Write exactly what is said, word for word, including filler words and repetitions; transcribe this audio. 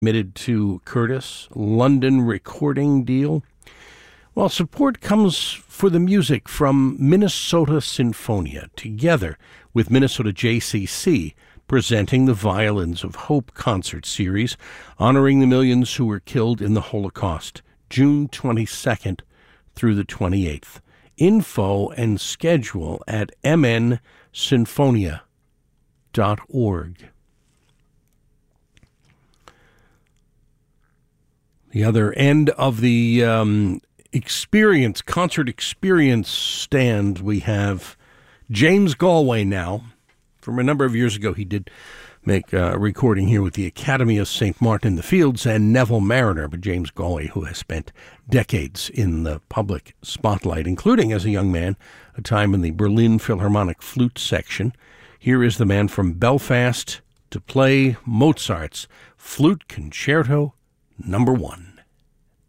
Committed to Curtis, London recording deal. Well, support comes for the music from Minnesota Sinfonia, together with Minnesota J C C, presenting the Violins of Hope concert series, honoring the millions who were killed in the Holocaust, June twenty-second through the twenty-eighth. Info and schedule at m n sinfonia dot org. The other end of the um, experience, concert experience stand, we have James Galway now. From a number of years ago, he did make a recording here with the Academy of Saint Martin in the Fields and Neville Mariner, but James Galway, who has spent decades in the public spotlight, including as a young man, a time in the Berlin Philharmonic flute section. Here is the man from Belfast to play Mozart's Flute Concerto Number One.